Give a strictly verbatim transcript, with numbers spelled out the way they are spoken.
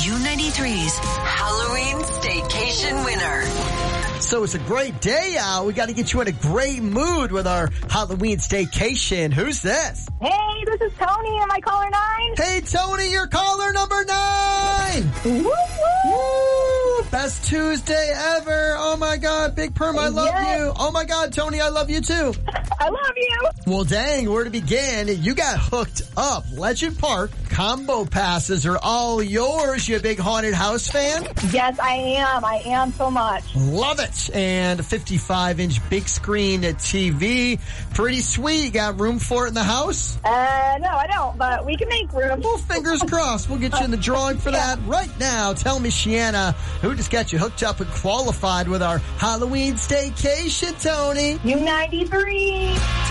U ninety-three's Halloween Staycation winner. So it's a great day out. We got to get you in a great mood with our Halloween Staycation. Who's this? Hey, this is Tony. Am I caller nine? Hey, Tony, you're caller number nine. Woo, woo. Woo! Best Tuesday ever. Oh, my God. Big Perm, I love Yes. you. Oh, my God, Tony, I love you, too. I love you. Well, dang, where to begin? You got hooked up. Legend Park combo passes are all yours. You a big haunted house fan? Yes, I am. I am so much. Love it. And a fifty-five inch big screen T V. Pretty sweet. You got room for it in the house? Uh, no, I don't, but we can make room. Well, fingers crossed. We'll get you in the drawing for that right now. Tell me, Shiana, who just got you hooked up and qualified with our Halloween Staycation, Tony? U ninety-three.